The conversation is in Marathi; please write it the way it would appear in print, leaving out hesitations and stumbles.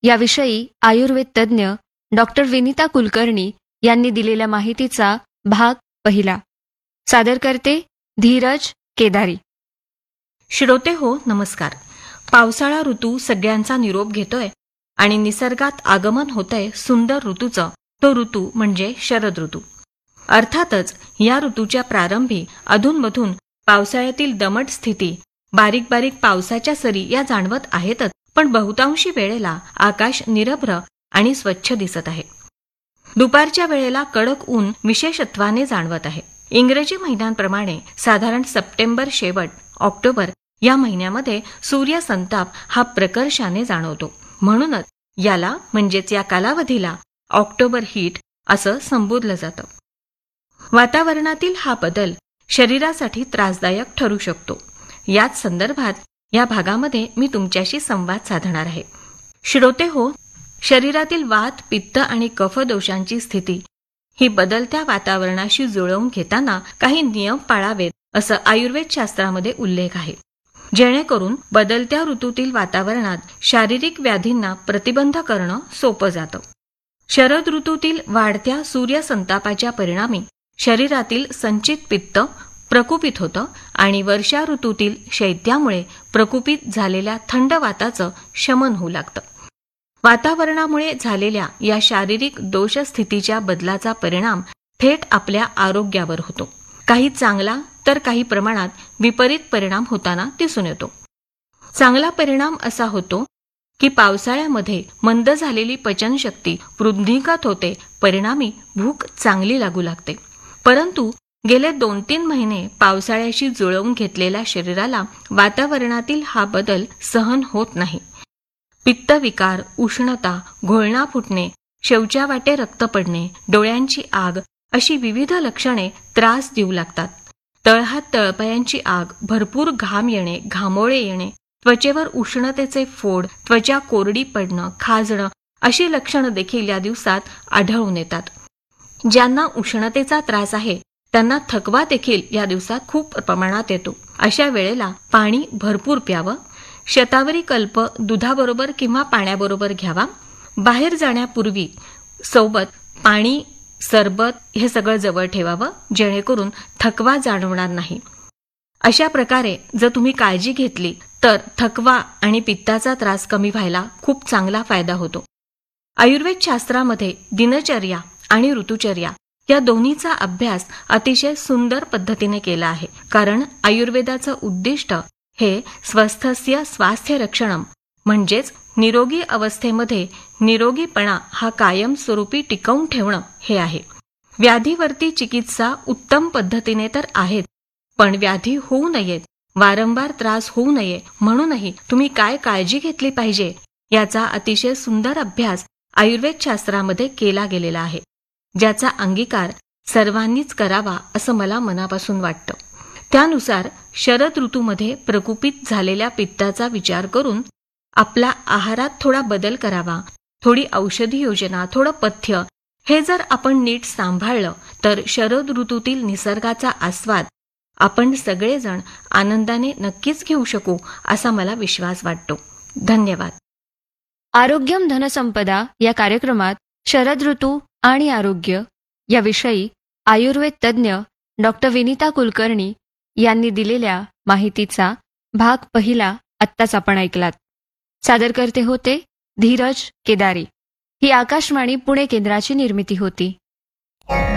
याविषयी आयुर्वेद तज्ज्ञ डॉक्टर विनीता कुलकर्णी यांनी दिलेल्या माहितीचा भाग पहिला. सादर करते धीरज केदारी. श्रोते हो, नमस्कार. पावसाळा ऋतू सगळ्यांचा निरोप घेतोय आणि निसर्गात आगमन होतंय सुंदर ऋतूचं. तो ऋतू म्हणजे शरद ऋतू. अर्थातच या ऋतूच्या प्रारंभी अधूनमधून पावसाळ्यातील दमट स्थिती, बारीक बारीक पावसाच्या सरी या जाणवत आहेतच, पण बहुतांशी वेळेला आकाश निरभ्र आणि स्वच्छ दिसत आहे. दुपारच्या वेळेला कडक ऊन विशेषत्वाने जाणवत आहे. इंग्रजी महिन्यांप्रमाणे साधारण सप्टेंबर शेवट ऑक्टोबर या महिन्यामध्ये सूर्यसंताप हा प्रकर्षाने जाणवतो. म्हणूनच याला म्हणजेच या कालावधीला ऑक्टोबर हीट असं संबोधलं जातं. वातावरणातील हा बदल शरीरासाठी त्रासदायक ठरू शकतो. याच संदर्भात या भागामध्ये मी तुमच्याशी संवाद साधणार आहे. श्रोते हो, शरीरातील वात, पित्त आणि कफ दोषांची स्थिती ही बदलत्या वातावरणाशी जुळवून घेताना काही नियम पाळावेत असं आयुर्वेद शास्त्रामध्ये उल्लेख आहे, जेणेकरून बदलत्या ऋतूतील वातावरणात शारीरिक व्याधींना प्रतिबंध करणं सोपं जातं. शरद ऋतूतील वाढत्या सूर्यसंतापाच्या परिणामी शरीरातील संचित पित्त प्रकुपित होतं आणि वर्षा ऋतूतील शैत्यामुळे प्रकुपित झालेल्या थंड वाताचं शमन होऊ लागतं. वातावरणामुळे झालेल्या या शारीरिक दोषस्थितीच्या बदलाचा परिणाम थेट आपल्या आरोग्यावर होतो. काही चांगला तर काही प्रमाणात विपरीत परिणाम होताना दिसून येतो. चांगला परिणाम असा होतो की पावसाळ्यामध्ये मंद झालेली पचनशक्ती वृद्धिंगत होते, परिणामी भूक चांगली लागू लागते. परंतु गेले 2-3 महिने पावसाळ्याशी जुळवून घेतलेल्या शरीराला वातावरणातील हा बदल सहन होत नाही. पित्तविकार, उष्णता, घोळणा फुटणे, शौच्या वाटे रक्त पडणे, डोळ्यांची आग अशी विविध लक्षणे त्रास देऊ लागतात. तळहात तळपायांची आग, भरपूर घाम येणे, घामोळे येणे, त्वचेवर उष्णतेचे फोड, त्वचा कोरडी पडणं, खाजणं अशी लक्षणं देखील या दिवसात आढळून येतात. ज्यांना उष्णतेचा त्रास आहे त्यांना थकवा देखील या दिवसात खूप प्रमाणात येतो. अशा वेळेला पाणी भरपूर प्यावं. शतावरी कल्प दुधाबरोबर किंवा पाण्याबरोबर घ्यावा. बाहेर जाण्यापूर्वी सोबत पाणी, सरबत हे सगळं जवळ ठेवावं, जेणेकरून थकवा जाणवणार नाही. अशा प्रकारे जर तुम्ही काळजी घेतली तर थकवा आणि पित्ताचा त्रास कमी व्हायला खूप चांगला फायदा होतो. आयुर्वेद शास्त्रामध्ये दिनचर्या आणि ऋतुचर्या या दोन्हीचा अभ्यास अतिशय सुंदर पद्धतीने केला आहे. कारण आयुर्वेदाचं उद्दिष्ट हे स्वस्थस्य स्वास्थ्य रक्षणम म्हणजेच निरोगी अवस्थेमध्ये निरोगीपणा हा कायमस्वरूपी टिकवून ठेवणं हे आहे. व्याधीवरती चिकित्सा उत्तम पद्धतीने तर आहेत, पण व्याधी होऊ नयेत, वारंवार त्रास होऊ नये म्हणूनही तुम्ही काय काळजी घेतली पाहिजे याचा अतिशय सुंदर अभ्यास आयुर्वेद शास्त्रामध्ये केला गेलेला आहे, ज्याचा अंगीकार सर्वांनीच करावा असं मला मनापासून वाटतं. त्यानुसार शरद ऋतूमध्ये प्रकुपित झालेल्या पित्ताचा विचार करून आपला आहारात थोडा बदल करावा. थोडी औषधी योजना, थोडं पथ्य हे जर आपण नीट सांभाळलं तर शरद ऋतूतील निसर्गाचा आस्वाद आपण सगळेजण आनंदाने नक्कीच घेऊ शकू असा मला विश्वास वाटतो. धन्यवाद. आरोग्यम धनसंपदा या कार्यक्रमात शरद ऋतू आणि आरोग्य याविषयी आयुर्वेद तज्ज्ञ डॉक्टर विनीता कुलकर्णी यांनी दिलेल्या माहितीचा भाग पहिला आत्ताच आपण ऐकलात. सादर करते होते धीरज केदारी. ही आकाशवाणी पुणे केंद्राची निर्मिती होती.